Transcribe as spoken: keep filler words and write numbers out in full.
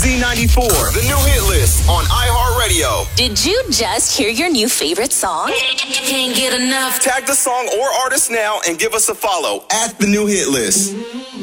Z ninety-four, the new hit list on iHeartRadio. Did you just hear your new favorite song? Can't get enough. Tag the song or artist now and give us a follow at the new hit list.